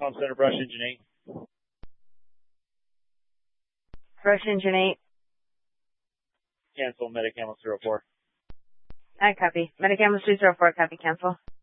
Comm Center, Brush Engine 8. Brush Engine 8. Cancel Medicam 04. I copy. Medicam 304, copy, cancel.